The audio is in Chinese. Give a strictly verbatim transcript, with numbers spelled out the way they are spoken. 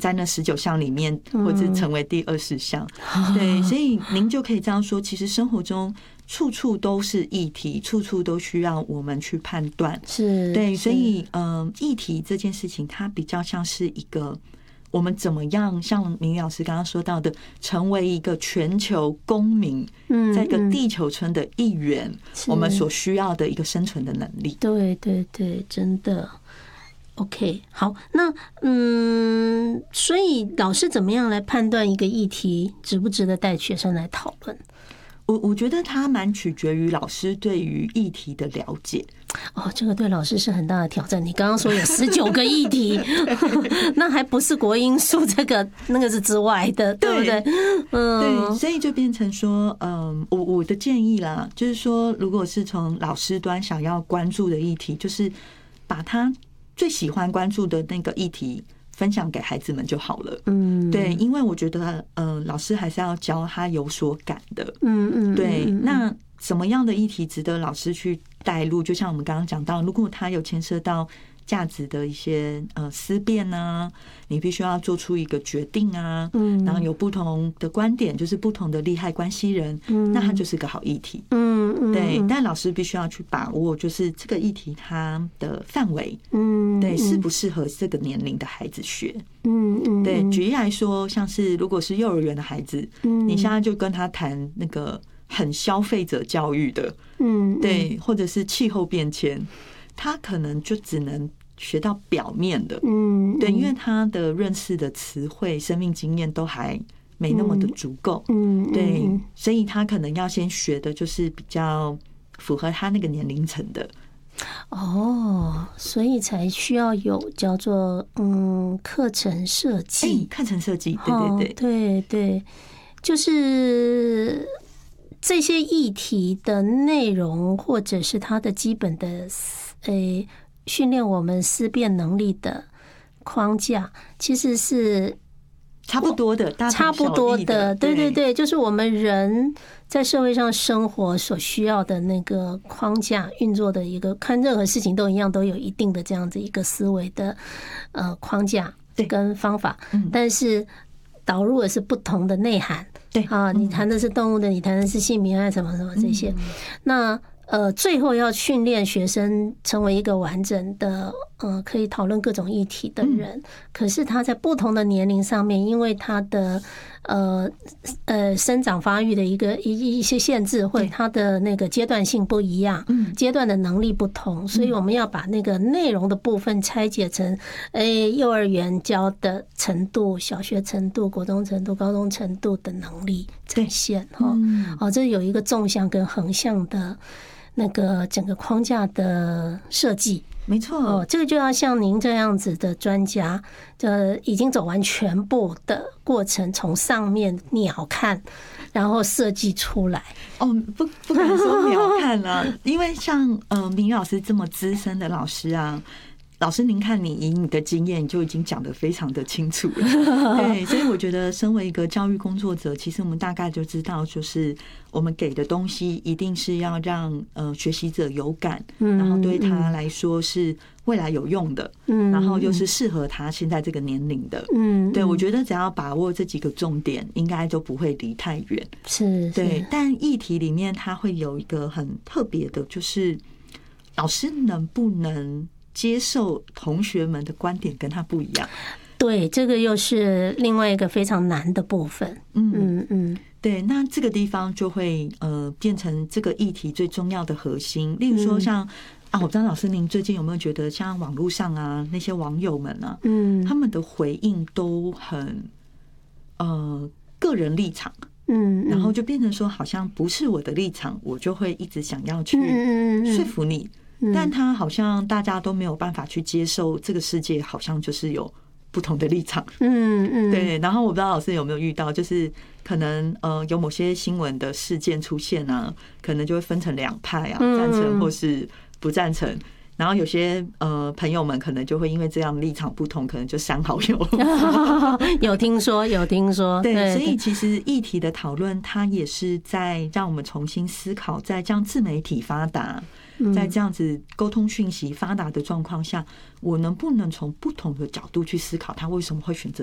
在那十九项里面，或者成为第二十项。对，所以您就可以这样说，其实生活中处处都是议题，处处都需要我们去判断。 是， 对，所以嗯，议题这件事情，它比较像是一个我们怎么样，像明老师刚刚说到的，成为一个全球公民，在一个地球村的一员，我们所需要的一个生存的能力。 对对对，真的。OK， 好，那嗯，所以老师怎么样来判断一个议题值不值得带学生来讨论？ 我我觉得它蛮取决于老师对于议题的了解。 哦，这个对老师是很大的挑战。你刚刚说有十九个议题，那还不是国英数这个那个是之外的，对不对？嗯， 对，所以就变成说，嗯，我我的建议啦，就是说，如果是从老师端想要关注的议题，就是把他最喜欢关注的那个议题分享给孩子们就好了。嗯，对，因为我觉得，呃，老师还是要教他有所感的。嗯嗯，对。那什么样的议题值得老师去带入？就像我们刚刚讲到，如果他有牵涉到价值的一些呃思辨啊，你必须要做出一个决定啊，嗯，然后有不同的观点，就是不同的利害关系人，嗯，那它就是个好议题。嗯嗯，对。但老师必须要去把握，就是这个议题它的范围，嗯，对，适不适合这个年龄的孩子学。嗯嗯，对。举例来说，像是如果是幼儿园的孩子，嗯，你现在就跟他谈那个很消费者教育的，嗯，对，或者是气候变迁。他可能就只能学到表面的，嗯，对，因为他的认识的词汇、生命经验都还没那么的足够，嗯，对，所以他可能要先学的就是比较符合他那个年龄层的。 哦，所以才需要有叫做嗯课程设计， 课程设计，对对对， 对对，就是这些议题的内容，或者是它的基本的。诶，训练我们思辨能力的框架其实是差不多的， 差不多的，对对对，就是我们人在社会上生活所需要的那个框架运作的一个，看任何事情都一样，都有一定的这样子一个思维的呃框架跟方法，但是导入的是不同的内涵，对啊，你谈的是动物的，你谈的是性别啊，什么什么这些，那。呃，最后要训练学生成为一个完整的，呃，可以讨论各种议题的人。可是他在不同的年龄上面，因为他的呃呃生长发育的一个一一些限制，或者他的那个阶段性不一样，阶段的能力不同，所以我们要把那个内容的部分拆解成，诶，幼儿园教的程度、小学程度、国中程度、高中程度的能力展现。哈，哦，这有一个纵向跟横向的。那个整个框架的设计， 没错， 哦，这个就要像您这样子的专家，呃，已经走完全部的过程，从上面鸟看，然后设计出来。 哦，不，不敢说鸟看啊，因为像呃明老师这么资深的老师啊。老师，您看，你以你的经验就已经讲得非常的清楚了，对，所以我觉得，身为一个教育工作者，其实我们大概就知道，就是我们给的东西一定是要让呃学习者有感，然后对他来说是未来有用的，嗯，然后又是适合他现在这个年龄的，嗯，对，我觉得只要把握这几个重点，应该就不会离太远， 是， 对。但议题里面，它会有一个很特别的，就是老师能不能接受同学们的观点跟他不一样， 对，这个又是另外一个非常难的部分。嗯嗯嗯， 对，那这个地方就会呃变成这个议题最重要的核心。例如说像啊，我不知道老师您最近有没有觉得，像网络上啊那些网友们啊，嗯，他们的回应都很呃个人立场。嗯，然后就变成说，好像不是我的立场，我就会一直想要去说服你。但他好像大家都没有办法去接受这个世界，好像就是有不同的立场。嗯嗯，对。然后我不知道老师有没有遇到，就是可能呃有某些新闻的事件出现啊，可能就会分成两派啊，赞成或是不赞成。然后有些呃朋友们可能就会因为这样立场不同，可能就删好友。 有听说，有听说。 对，所以其实议题的讨论，它也是在让我们重新思考，在这样自媒体发达。在这样子沟通讯息发达的状况下，我能不能从不同的角度去思考他为什么会选择